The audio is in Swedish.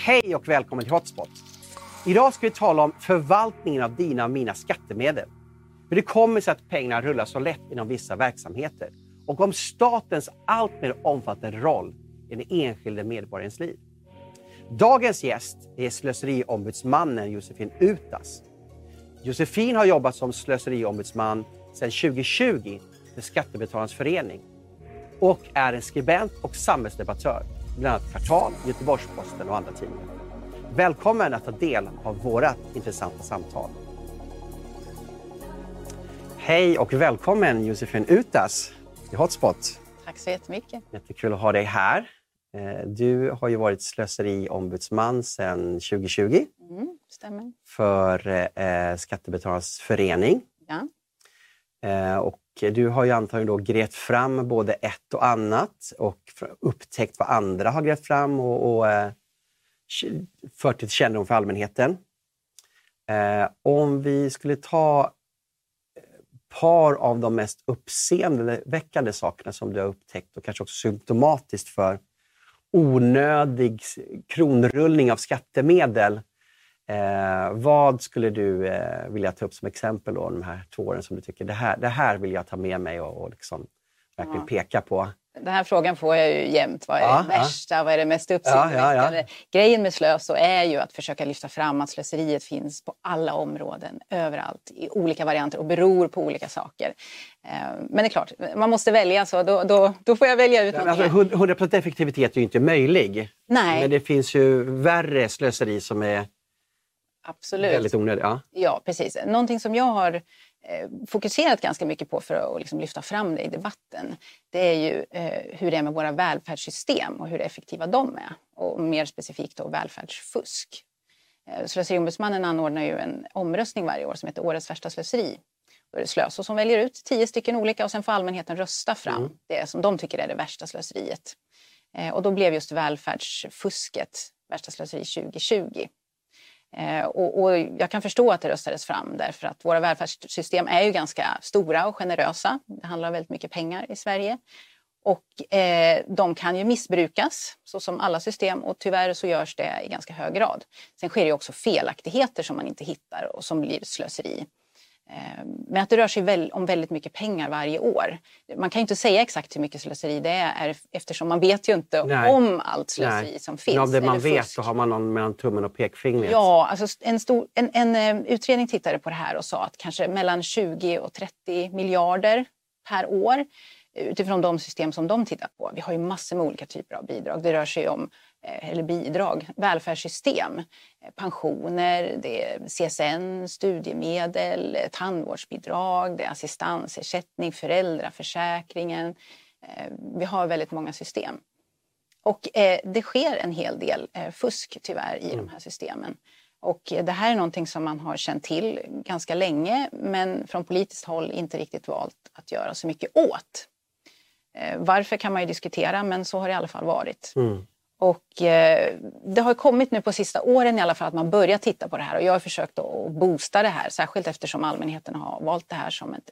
Hej och välkommen till Hotspot. Idag ska vi tala om förvaltningen av dina och mina skattemedel. Hur det kommer sig att pengarna rullar så lätt inom vissa verksamheter. Och om statens allt mer omfattande roll i den enskilde medborgarens liv. Dagens gäst är slöseriombudsmannen Josefin Utas. Josefin har jobbat som slöseriombudsman sedan 2020 för Skattebetalarnas förening. Och är en skribent och samhällsdebattör. Bland annat Kvartal, Göteborgs-Posten och andra tidningar. Välkommen att ta del av våra intressanta samtal. Hej och välkommen Josefin Utas i Hotspot. Tack så jättemycket. Jättekul att ha dig här. Du har ju varit slöseriombudsman sedan 2020. Stämmer. För Skattebetalarnas förening. Ja. Och du har ju antagligen då grävt fram både ett och annat och upptäckt vad andra har grävt fram och fört till kännedom för allmänheten. Om vi skulle ta par av de mest uppseendeväckande sakerna som du har upptäckt och kanske också symptomatiskt för onödig kronrullning av skattemedel. Vad skulle du vilja ta upp som exempel då, de här 2 åren som du tycker det här vill jag ta med mig och liksom verkligen peka på? Den här frågan får jag ju jämt. Vad är det värsta? Vad är det mest uppseendeväckande? Grejen med Slös är ju att försöka lyfta fram att slöseriet finns på alla områden, överallt, i olika varianter och beror på olika saker. Men det är klart, man måste välja, så då får jag välja ut alltså, 100% effektivitet är ju inte möjlig. Nej. Men det finns ju värre slöseri som är absolut väldigt onödigt. Ja, precis. Någonting som jag har fokuserat ganska mycket på för att liksom lyfta fram det i debatten, det är ju hur det är med våra välfärdssystem och hur effektiva de är. Och mer specifikt då välfärdsfusk. Slöseriombudsmannen anordnar ju en omröstning varje år som heter Årets värsta slöseri. Då är det Slös som väljer ut 10 stycken olika och sen får allmänheten rösta fram det som de tycker är det värsta slöseriet. Och då blev just välfärdsfusket värsta slöseri 2020. Och jag kan förstå att det röstades fram därför att våra välfärdssystem är ju ganska stora och generösa. Det handlar om väldigt mycket pengar i Sverige. Och de kan ju missbrukas, så som alla system, och tyvärr så görs det i ganska hög grad. Sen sker det också felaktigheter som man inte hittar och som blir slöseri. Men att det rör sig om väldigt mycket pengar varje år. Man kan ju inte säga exakt hur mycket slöseri det är eftersom man vet ju inte om allt slöseri som finns. Men av det man vet så har man någon mellan tummen och pekfingret. Ja, alltså en utredning tittade på det här och sa att kanske mellan 20 och 30 miljarder per år utifrån de system som de tittar på. Vi har ju massor med olika typer av bidrag. Det rör sig om välfärdssystem, pensioner, det är CSN, studiemedel, tandvårdsbidrag, det är assistansersättning, föräldraförsäkringen. Vi har väldigt många system. Och det sker en hel del fusk tyvärr i de här systemen. Och det här är någonting som man har känt till ganska länge, men från politiskt håll inte riktigt valt att göra så mycket åt. Varför kan man ju diskutera, men så har det i alla fall varit. Och det har kommit nu på sista åren i alla fall att man börjar titta på det här. Och jag har försökt att boosta det här, särskilt eftersom allmänheten har valt det här som ett